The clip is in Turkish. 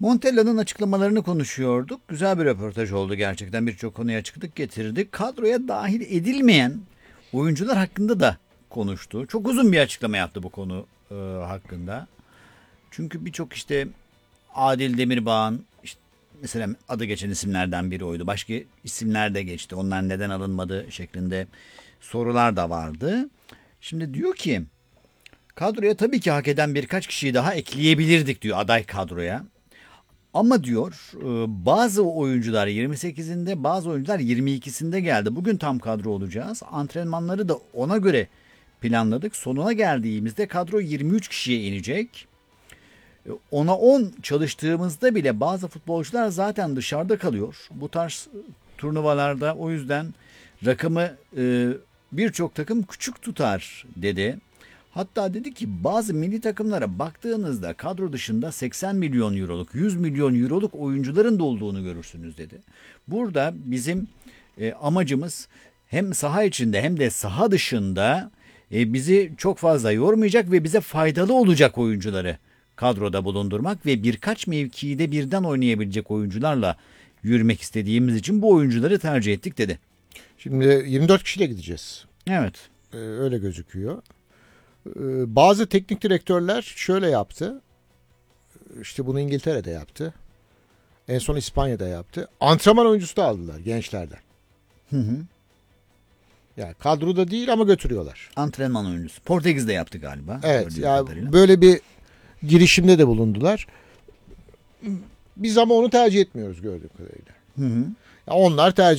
Montella'nın açıklamalarını konuşuyorduk. Güzel bir röportaj oldu gerçekten. Birçok konuya açıklık getirdi. Kadroya dahil edilmeyen oyuncular hakkında da konuştu. Çok uzun bir açıklama yaptı bu konu hakkında. Çünkü birçok işte Adil Demirbağ'ın işte mesela adı geçen isimlerden biri oydu. Başka isimler de geçti. Onlar neden alınmadı şeklinde sorular da vardı. Şimdi diyor ki kadroya tabii ki hak eden birkaç kişiyi daha ekleyebilirdik diyor aday kadroya. Ama diyor bazı oyuncular 28'inde bazı oyuncular 22'sinde geldi. Bugün tam kadro olacağız. Antrenmanları da ona göre planladık. Sonuna geldiğimizde kadro 23 kişiye inecek. 10'a 10 çalıştığımızda bile bazı futbolcular zaten dışarıda kalıyor. Bu tarz turnuvalarda o yüzden rakamı birçok takım küçük tutar dedi. Hatta dedi ki bazı milli takımlara baktığınızda kadro dışında 80 milyon euroluk, 100 milyon euroluk oyuncuların da olduğunu görürsünüz dedi. Burada bizim amacımız hem saha içinde hem de saha dışında bizi çok fazla yormayacak ve bize faydalı olacak oyuncuları kadroda bulundurmak ve birkaç mevkide birden oynayabilecek oyuncularla yürümek istediğimiz için bu oyuncuları tercih ettik dedi. Şimdi 24 kişiyle gideceğiz. Evet. Öyle gözüküyor. Bazı teknik direktörler şöyle yaptı. İşte bunu İngiltere'de yaptı. En son İspanya'da yaptı. Antrenman oyuncusu da aldılar gençlerden. Hı hı. Yani kadroda değil ama götürüyorlar. Antrenman oyuncusu. Portekiz'de yaptı galiba. Evet. Yani böyle bir girişimde de bulundular. Biz ama onu tercih etmiyoruz gördüğüm kadarıyla. Hı hı. Onlar tercih